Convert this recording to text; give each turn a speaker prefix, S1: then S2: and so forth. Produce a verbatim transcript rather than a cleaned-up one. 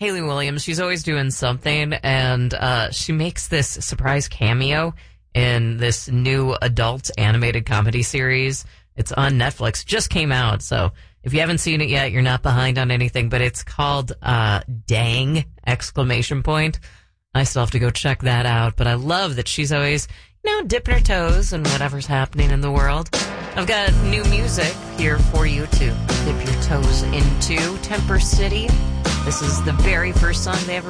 S1: Haley Williams. She's always doing something, and uh, she makes this surprise cameo in this new adult animated comedy series. It's on Netflix. Just came out, so if you haven't seen it yet, you're not behind on anything, but it's called uh, Dang! Exclamation point. I still have to go check that out, but I love that she's always, you know, dipping her toes in whatever's happening in the world. I've got new music here for you to dip your toes into. Temper City. This is the very first song they ever